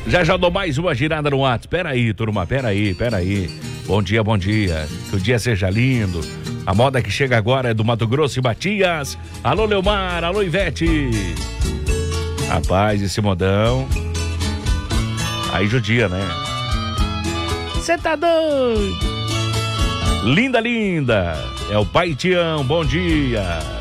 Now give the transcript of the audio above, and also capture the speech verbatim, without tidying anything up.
Já já dou mais uma girada no WhatsApp. Pera aí, turma, pera aí, pera aí. Bom dia, bom dia. Que o dia seja lindo. A moda que chega agora é do Mato Grosso e Matias. Alô, Leomar, alô, Ivete. Rapaz, esse modão. Aí judia, né? Cê tá doido? Linda, linda. É o Pai Tião, bom dia.